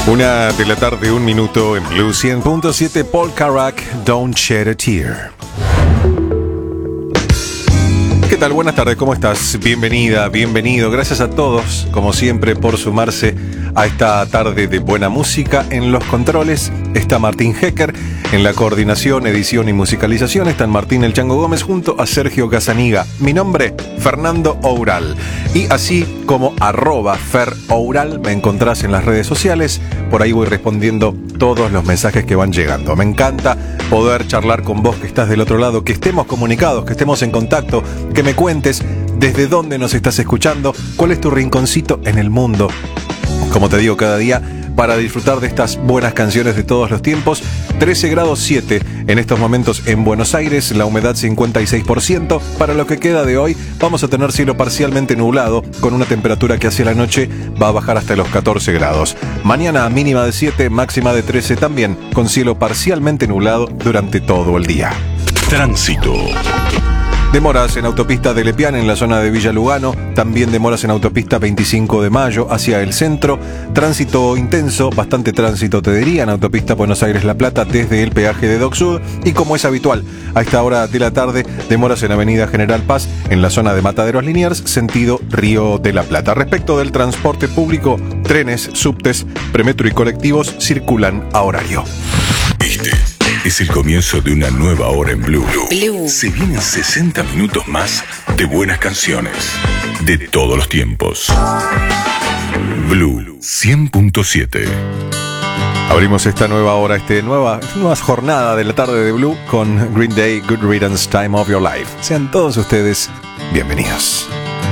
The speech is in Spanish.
Una de la tarde, 1 minuto en Blue 100.7. Paul Carrack, Don't Shed a Tear. ¿Qué tal? Buenas tardes, ¿cómo estás? Bienvenida, bienvenido. Gracias a todos, como siempre, por sumarse a esta tarde de buena música. En los controles está Martín Hecker. En la coordinación, edición y musicalización están Martín El Chango Gómez junto a Sergio Casaniga. Mi nombre, Fernando Oural. Y así como @FerOural me encontrás en las redes sociales. Por ahí voy respondiendo todos los mensajes que van llegando. Me encanta poder charlar con vos que estás del otro lado, que estemos comunicados, que estemos en contacto, que me cuentes desde dónde nos estás escuchando, cuál es tu rinconcito en el mundo. Como te digo cada día, para disfrutar de estas buenas canciones de todos los tiempos. 13 grados 7 en estos momentos en Buenos Aires, la humedad 56%. Para lo que queda de hoy vamos a tener cielo parcialmente nublado, con una temperatura que hacia la noche va a bajar hasta los 14 grados. Mañana mínima de 7, máxima de 13 también, con cielo parcialmente nublado durante todo el día. Tránsito. Demoras en autopista de Lepián en la zona de Villa Lugano, también demoras en autopista 25 de Mayo hacia el centro, tránsito intenso, bastante tránsito te diría, en autopista Buenos Aires-La Plata desde el peaje de Dock Sud, y como es habitual, a esta hora de la tarde, demoras en avenida General Paz en la zona de Mataderos Liniers, sentido Río de la Plata. Respecto del transporte público, trenes, subtes, premetro y colectivos circulan a horario. Este es el comienzo de una nueva hora en Blue. Se vienen 60 minutos más de buenas canciones de todos los tiempos. Blue 100.7. Abrimos esta nueva hora, nueva jornada de la tarde de Blue con Green Day, Good Riddance, Time of Your Life. Sean todos ustedes bienvenidos.